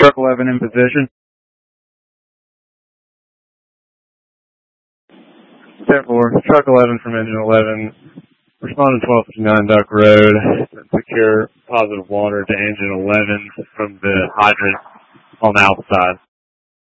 Truck 11 in position. 10-4, Truck 11 from Engine 11. Respond to 1259 Duck Road. Secure positive water to Engine 11 from the hydrant on the outside.